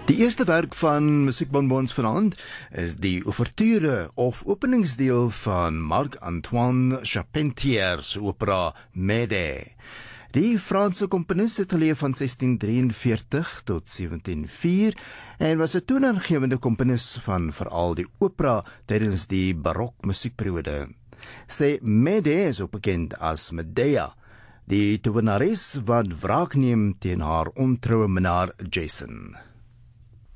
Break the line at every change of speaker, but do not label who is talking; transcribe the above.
Die eerste werk van Musiekbonbons vanaand is die ouverture of openingsdeel van Marc-Antoine Charpentier se opera Médée. Die Franse komponis het geleef van 1643 tot 1704 en was 'n toonaangewende komponis van veral die opera tydens die barok musiekperiode. Sy Médée is ook bekend as Medea, die tovenares wat wraak neem teen haar ontroue minnaar Jason.